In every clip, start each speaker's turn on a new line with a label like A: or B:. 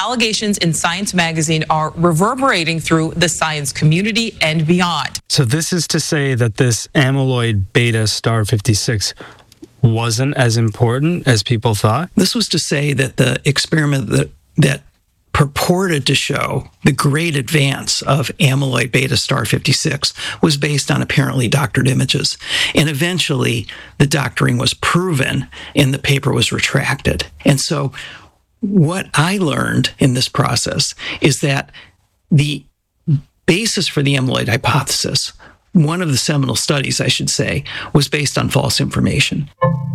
A: allegations in Science magazine are reverberating through the science community and beyond.
B: So this is to say that this amyloid beta star 56 wasn't as important as people thought?
C: This was to say that the experiment that purported to show the great advance of amyloid beta star 56 was based on apparently doctored images. And eventually, the doctoring was proven and the paper was retracted. And so what I learned in this process is that the basis for the amyloid hypothesis, one of the seminal studies, I should say, was based on false information.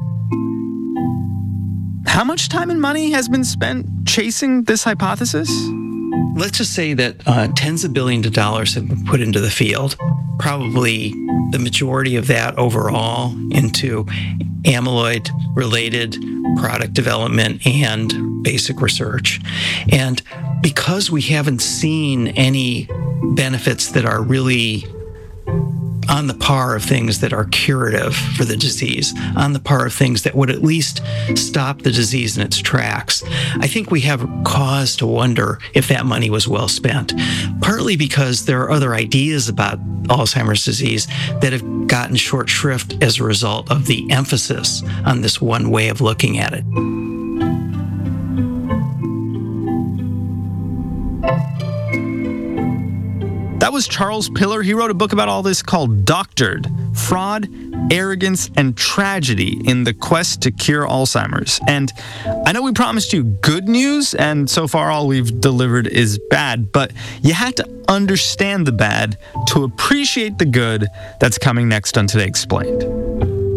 B: How much time and money has been spent chasing this hypothesis?
C: Let's just say that tens of billions of dollars have been put into the field, probably the majority of that overall into amyloid-related product development and basic research. And because we haven't seen any benefits that are really on the par of things that are curative for the disease, on the par of things that would at least stop the disease in its tracks, I think we have cause to wonder if that money was well spent. Partly because there are other ideas about Alzheimer's disease that have gotten short shrift as a result of the emphasis on this one way of looking at it.
B: That was Charles Piller. He wrote a book about all this called Doctored: Fraud, Arrogance, and Tragedy in the Quest to Cure Alzheimer's. And I know we promised you good news, and so far all we've delivered is bad, but you had to understand the bad to appreciate the good that's coming next on Today Explained.